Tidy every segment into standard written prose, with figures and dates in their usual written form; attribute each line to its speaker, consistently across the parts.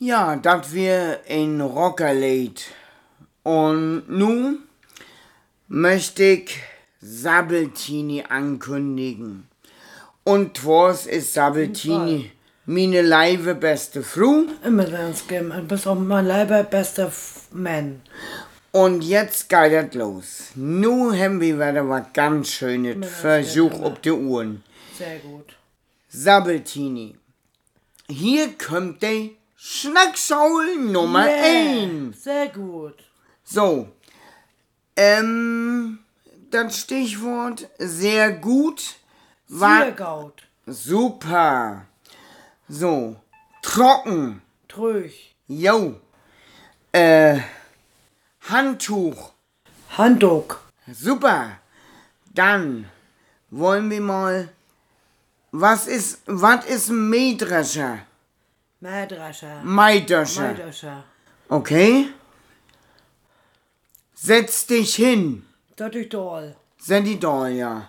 Speaker 1: Ja, dat wir ein Rockerlied. Und nun möchte ich Sabbeltini ankündigen. Und was ist Sabbeltini? Meine leibe beste Frau.
Speaker 2: Immer ganz gern. Du bist auch mein leiber bester Mann.
Speaker 1: Und jetzt geht das los. Nun haben wir wieder was ganz Schönes. Versuch auf die Uhren.
Speaker 2: Sehr gut.
Speaker 1: Sabbeltini. Hier kommt die Schnackschau Nummer 1.
Speaker 2: Sehr gut.
Speaker 1: So. Das Stichwort sehr gut war.
Speaker 2: Sehr gut.
Speaker 1: Super. So. Trocken.
Speaker 2: Tröch.
Speaker 1: Jo. Handtuch.
Speaker 2: Handtuch.
Speaker 1: Super. Dann wollen wir mal. Was ist ein Mähdrescher?
Speaker 2: Mähdrescher.
Speaker 1: Mähdrescher. Okay. Setz dich hin.
Speaker 2: Das ist toll.
Speaker 1: Sind die da, ja.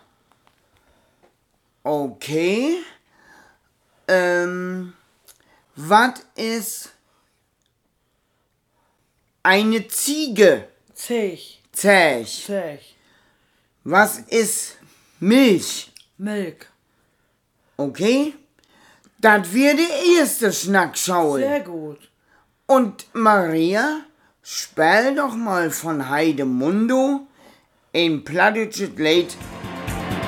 Speaker 1: Okay. Was ist eine Ziege?
Speaker 2: Zech.
Speaker 1: Zech.
Speaker 2: Zech.
Speaker 1: Was ist Milch?
Speaker 2: Milch.
Speaker 1: Okay. Das wird die erste Schnackschau.
Speaker 2: Sehr gut.
Speaker 1: Und Maria, spiel doch mal von Heidemundo ein plattdeutsches Lied